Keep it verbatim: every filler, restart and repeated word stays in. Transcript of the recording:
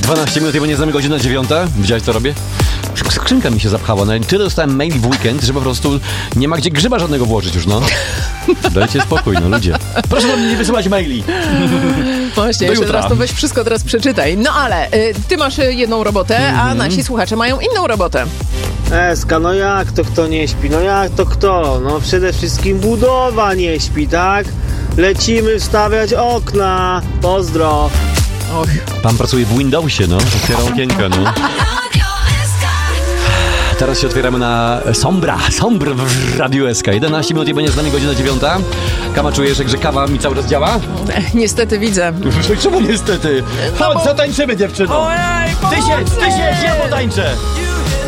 dwanaście minut, bo nie znamy godzina dziewiąta. Widziałeś, co robię? Skrzynka mi się zapchała. No, tyle dostałem maili w weekend, że po prostu nie ma gdzie grzyba żadnego włożyć już, no. Dajcie spokój, no ludzie. Proszę do mnie nie wysyłać maili. Właśnie, jeszcze teraz to weź wszystko teraz przeczytaj. No ale y, ty masz jedną robotę, mm-hmm. a nasi słuchacze mają inną robotę. Eska, no jak to kto nie śpi? No jak to kto? No przede wszystkim budowa nie śpi, tak? Lecimy wstawiać okna. Pozdro. Och. Pan pracuje w Windowsie, no. Otwiera okienka, no. Teraz się otwieramy na Sombra, Sombr w Radiu S K. jedenaście minut i będzie z nami godzina dziewiąta. Kama, czujesz, że kawa mi cały czas działa? Niestety widzę. Czemu niestety? Chodź, no bo... zatańczymy, dziewczyno. Ojej, ty się, ty się, ja potańczę.